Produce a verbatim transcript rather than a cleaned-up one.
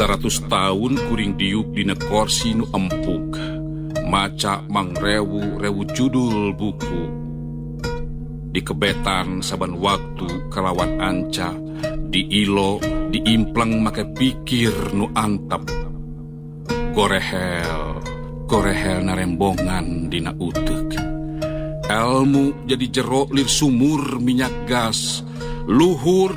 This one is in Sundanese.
Saratus tahun kuring diuk dina korsi nu empuk, maca mangrewu rewu judul buku. Di kebetan saban waktu kalawan anca, di ilo diimplang make pikir nu antap. Gorehel, gorehel narembongan dina utek. Elmu jadi jero lir sumur minyak gas, luhur